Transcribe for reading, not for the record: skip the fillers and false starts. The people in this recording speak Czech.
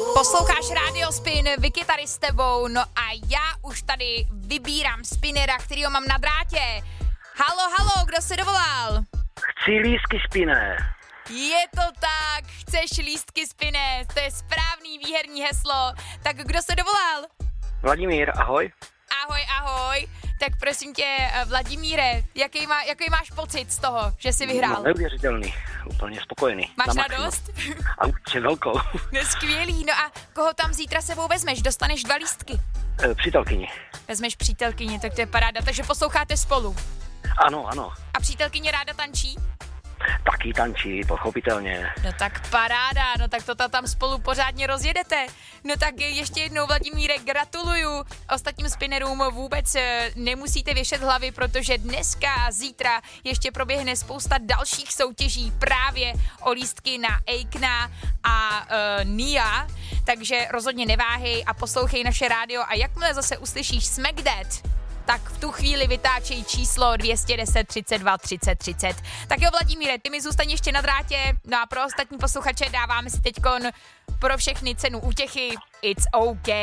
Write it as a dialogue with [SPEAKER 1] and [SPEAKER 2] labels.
[SPEAKER 1] Posloucháš Radio Spin, Vicky tady s tebou, no a já už tady vybírám spinera, kterýho mám na drátě. Halo, kdo se dovolal?
[SPEAKER 2] Chci lístky, Spine.
[SPEAKER 1] Je to tak, chceš lístky, Spine, to je správný výherní heslo. Tak kdo se dovolal?
[SPEAKER 2] Vladimír, ahoj.
[SPEAKER 1] Ahoj. Tak prosím tě, Vladimíre, jaký máš pocit z toho, že jsi vyhrál?
[SPEAKER 2] No, neuvěřitelný, úplně spokojený.
[SPEAKER 1] Máš radost?
[SPEAKER 2] A určitě velkou.
[SPEAKER 1] No skvělý, no a koho tam zítra sebou vezmeš? Dostaneš 2 lístky.
[SPEAKER 2] Přítelkyni.
[SPEAKER 1] Vezmeš přítelkyni, tak to je paráda, takže posloucháte spolu.
[SPEAKER 2] Ano.
[SPEAKER 1] A přítelkyně ráda tančí?
[SPEAKER 2] Taky tančí, pochopitelně.
[SPEAKER 1] No tak paráda, no tak to tam spolu pořádně rozjedete. No tak ještě jednou, Vladimíre, gratuluju. Ostatním spinnerům vůbec nemusíte věšet hlavy, protože dneska a zítra ještě proběhne spousta dalších soutěží právě o lístky na Eikna a Nia, takže rozhodně neváhej a poslouchej naše rádio a jakmile zase uslyšíš Smack That, tak v tu chvíli vytáčej číslo 210 32 30 30. Tak jo, Vladimíre, ty mi zůstaň ještě na drátě, no a pro ostatní posluchače dáváme si teďkon pro všechny cenu útěchy It's OK.